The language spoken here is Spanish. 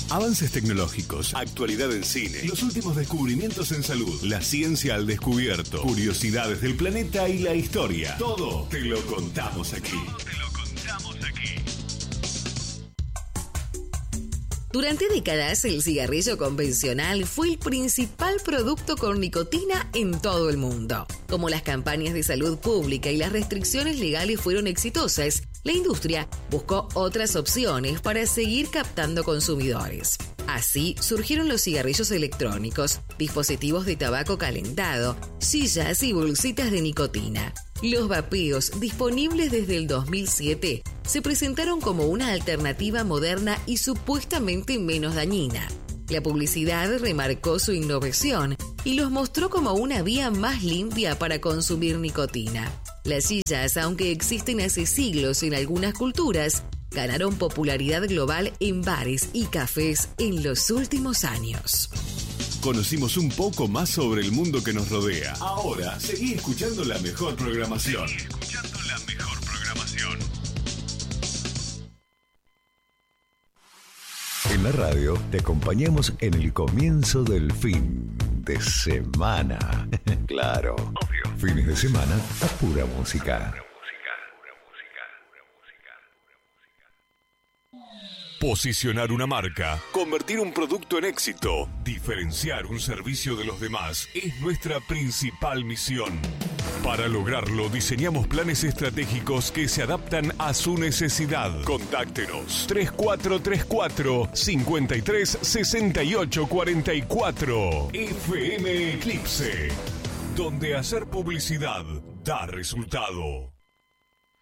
Avances tecnológicos, actualidad en cine, los últimos descubrimientos en salud, la ciencia al descubierto, curiosidades del planeta y la historia. Todo te lo contamos aquí. Durante décadas, el cigarrillo convencional fue el principal producto con nicotina en todo el mundo. Como las campañas de salud pública y las restricciones legales fueron exitosas, la industria buscó otras opciones para seguir captando consumidores. Así surgieron los cigarrillos electrónicos, dispositivos de tabaco calentado, sillas y bolsitas de nicotina. Los vapeos, disponibles desde el 2007, se presentaron como una alternativa moderna y supuestamente menos dañina. La publicidad remarcó su innovación y los mostró como una vía más limpia para consumir nicotina. Las sillas, aunque existen hace siglos en algunas culturas, ganaron popularidad global en bares y cafés en los últimos años. Conocimos un poco más sobre el mundo que nos rodea. Ahora, seguí escuchando la mejor programación. En la radio te acompañamos en el comienzo del fin de semana. Claro, obvio. Fines de semana a pura música. Posicionar una marca, convertir un producto en éxito, diferenciar un servicio de los demás es nuestra principal misión. Para lograrlo, diseñamos planes estratégicos que se adaptan a su necesidad. Contáctenos 3434 53 68 44 FM Eclipse, donde hacer publicidad da resultado.